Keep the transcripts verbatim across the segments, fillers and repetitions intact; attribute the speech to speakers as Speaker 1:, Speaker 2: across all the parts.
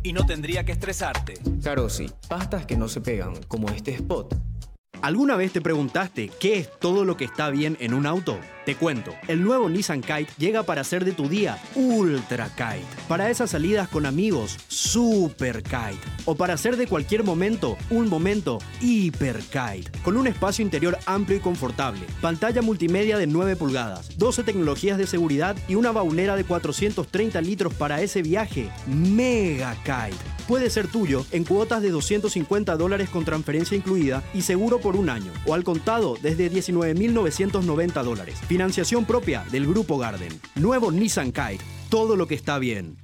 Speaker 1: y no tendría que estresarte.
Speaker 2: Claro, sí. Pastas que no se pegan, como este spot.
Speaker 3: ¿Alguna vez te preguntaste qué es todo lo que está bien en un auto? Te cuento, el nuevo Nissan Kite llega para hacer de tu día Ultra Kite. Para esas salidas con amigos, Super Kite. O para hacer de cualquier momento, un momento Hiper Kite. Con un espacio interior amplio y confortable, pantalla multimedia de nueve pulgadas, doce tecnologías de seguridad y una baulera de cuatrocientos treinta litros para ese viaje Mega Kite. Puede ser tuyo en cuotas de doscientos cincuenta dólares con transferencia incluida y seguro por un año, o al contado desde diecinueve mil novecientos noventa dólares. Financiación propia del Grupo Garden. Nuevo Nissan Kite. Todo lo que está bien.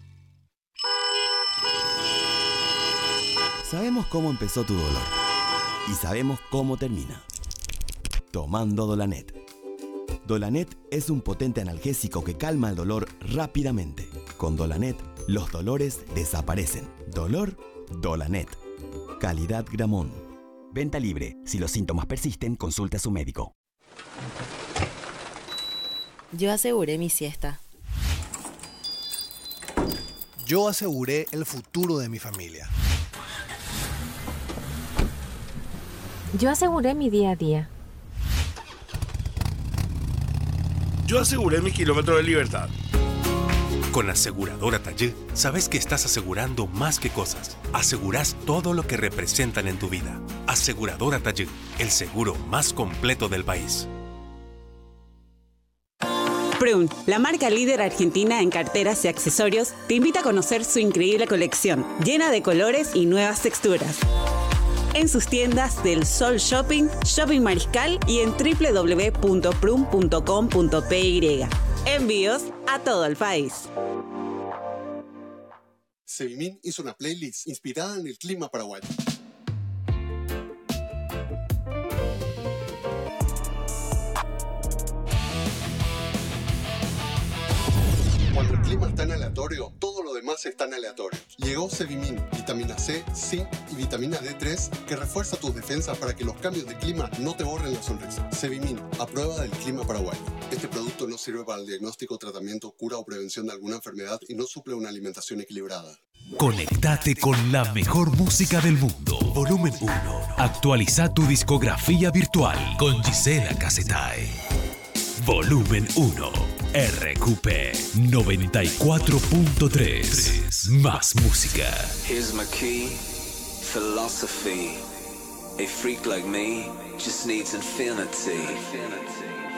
Speaker 4: Sabemos cómo empezó tu dolor y sabemos cómo termina. Tomando Dolanet. Dolanet es un potente analgésico que calma el dolor rápidamente. Con Dolanet, los dolores desaparecen. Dolor, Dolanet. Calidad Gramón. Venta libre. Si los síntomas persisten, consulte a su médico.
Speaker 5: Yo aseguré mi siesta.
Speaker 6: Yo aseguré el futuro de mi familia.
Speaker 7: Yo aseguré mi día a día.
Speaker 8: Yo aseguré mi kilómetro de libertad.
Speaker 9: Con Aseguradora Tallé, sabes que estás asegurando más que cosas. Asegurás todo lo que representan en tu vida. Aseguradora Tallé, el seguro más completo del país.
Speaker 10: Prun, la marca líder argentina en carteras y accesorios, te invita a conocer su increíble colección, llena de colores y nuevas texturas. En sus tiendas del Sol Shopping, Shopping Mariscal y en doble u doble u doble u punto prun punto com punto p y. Envíos a todo el país.
Speaker 11: Sevimin hizo una playlist inspirada en el clima paraguayo. Cuando el clima está en aleatorio, todo lo demás está en aleatorio. Llegó Sevimin, vitamina C, zinc y vitamina D tres que refuerza tus defensas para que los cambios de clima no te borren la sonrisa. Sevimin, a prueba del clima paraguayo. Este producto no sirve para el diagnóstico, tratamiento, cura o prevención de alguna enfermedad y no suple una alimentación equilibrada.
Speaker 12: Conectate con la mejor música del mundo. Volumen uno. Actualiza tu discografía virtual con Gisela Casetae. Volumen uno. R Q P noventa y cuatro punto tres. Más música.
Speaker 13: Here's my key, philosophy. A freak like me just needs infinity.